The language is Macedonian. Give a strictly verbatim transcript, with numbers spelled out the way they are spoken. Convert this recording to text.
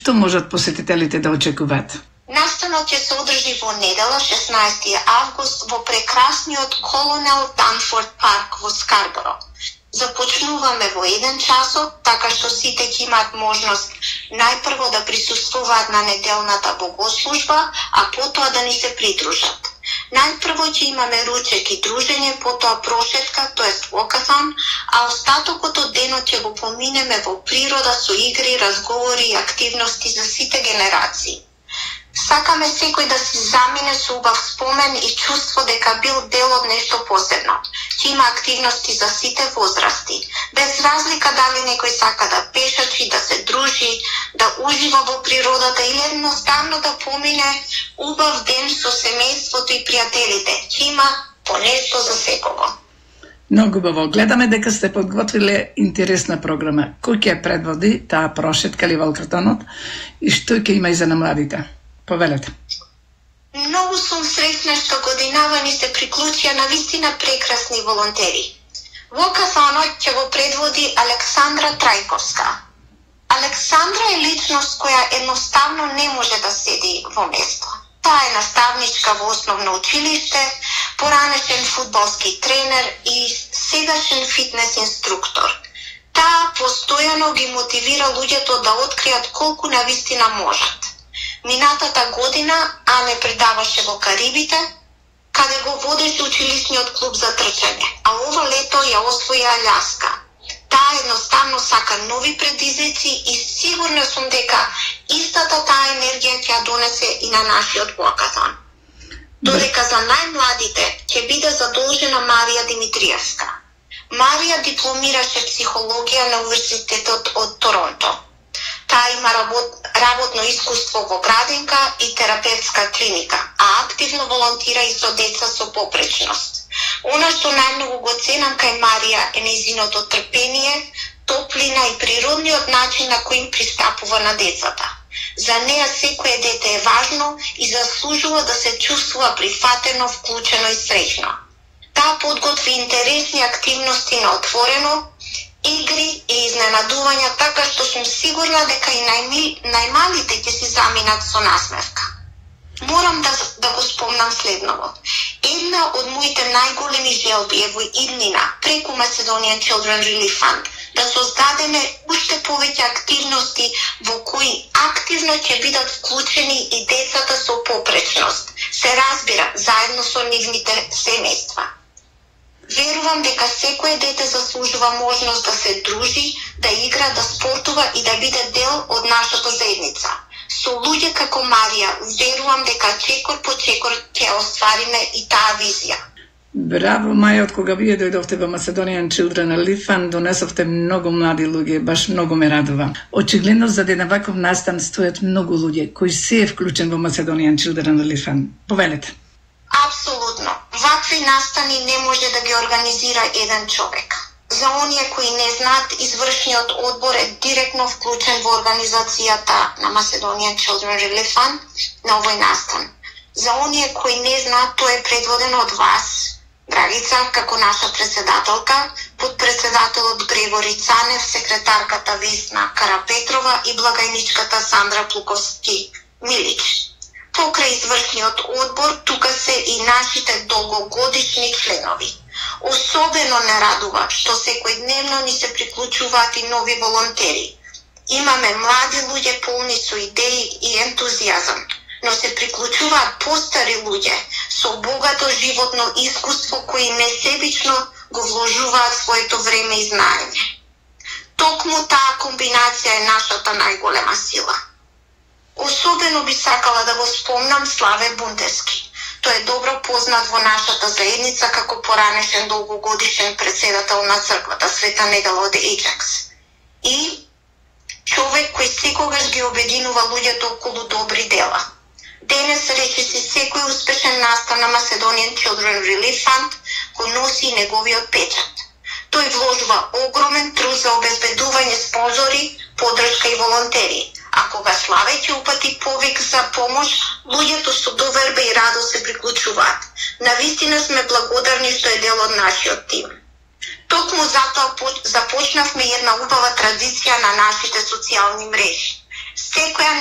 Што можат посетителите да очекуваат? Настанот ќе се одржи во недела, шеснаесети август, во прекрасниот Колонел Данфорд парк во Скарборо. Започнуваме во еден часот, така што сите ќе имаат можност најпрво да присуствуваат на неделната богослужба, а потоа да ни се придружат. Најпрво ќе имаме ручек и дружење, потоа прошетка, тоест walkathon, а остатокот од денот ќе го поминеме во природа со игри, разговори и активности за сите генерации. Сакаме секој да си замине со убав спомен и чувство дека бил дел од нешто посебно. Ќе има активности за сите возрасти, без разлика дали некој сака да пешачи, да се дружи, да ужива во природата или едноставно да помине убав ден со семејството и пријателите. Ќе има по нешто за секого. Многу убаво. Гледаме дека сте подготвиле интересна програма. Кој ќе предводи таа прошетка или walkathonот и што ќе има и за младите? Повелете. Многу сум среќна што годинава ни се приклучија на вистина прекрасни волонтери. Walkathonот ќе го предводи Александра Трајковска. Александра е личност која едноставно не може да седи во место. Таа е наставничка во основно училиште, поранешен фудбалски тренер и сегашен фитнес инструктор. Таа постојано ги мотивира луѓето да откријат колку навистина можат. Минатата година Ане предаваше во Карибите, каде го водеше училишниот клуб за трчање, а ова лето ја освои Аљаска. Таа едноставно сака нови предизвици и сигурна сум дека истата таа енергија ќе ја донесе и на нашиот walkathon. Додека за најмладите ќе биде задолжена Марија Димитриевска. Марија дипломираше психологија на Универзитетот од Торонто. Таа има работ, работно искуство во градинка и терапевтска клиника, а активно волонтира и со деца со попречност. Она што најмногу го ценам кај Марија е нејзиното трпение, топлина и природниот начин на кој им пристапува на децата. За неа секое дете е важно и заслужува да се чувствува прифатено, вклучено и среќно. Таа подготви интересни активности на отворено, игри и изненадувања, така што сум сигурна дека и најми, најмалите ќе си заминат со насмевка. Морам да, да го спомнам следново. Една од моите најголеми желби е во иднина, преку Macedonian Children Relief Fund, да создадеме уште повеќе активности во кои активно ќе бидат вклучени и децата со попречност. Се разбира, заедно со нивните семејства. Верувам дека секое дете заслужува можност да се дружи, да игра, да спортува и да биде дел од нашата заедница. Со луѓе како Марија, верувам дека чекор по чекор ќе оствариме и таа визија. Браво, Маја, од кога вие дојдовте во Macedonian Children Relief Fund, донесовте многу млади луѓе, баш многу ме радува. Очигледно за еден ваков настан стојат многу луѓе кои се е вклучен во Macedonian Children Relief Fund. Повелете. Апсолутно. Вакви настани не може да ги организира еден човек. За оние кои не знаат, извршниот одбор е директно вклучен во организацијата на Macedonian Children Relief Fund на овој настан. За оние кои не знаат, тој е предводен од вас, Драгица, како наша председателка, подпредседателот Грегори Цанев, секретарката Весна Карапетрова и благајничката Сандра Плуковски-Милич. Покрај извршниот одбор, тука се и нашите долгогодишни членови. Особено не радува што секојдневно ни се приклучуваат и нови волонтери. Имаме млади луѓе полни со идеи и ентузијазам, но се приклучуваат постари луѓе со богато животно искуство кои несебично го вложуваат своето време и знаење. Токму таа комбинација е нашата најголема сила. Особено би сакала да го спомнам Славе Бунтевски. Тој е добро познат во нашата заедница како поранешен долгогодишен председател на црквата Света Недела од Ејджакс. И човек кој секогаш ги обединува луѓето околу добри дела. Денес речиси секој успешен настан на Macedonian Children Relief Fund го носи неговиот печат. Тој вложува огромен труд за обезбедување спонзори, поддршка и волонтери. А кога Славе ќе упати повик за помош, луѓето со доверба и радост се приклучуваат. Навистина сме благодарни што е дел од нашиот тим. Токму затоа започнавме една убава традиција на нашите социјални мрежи. Секоја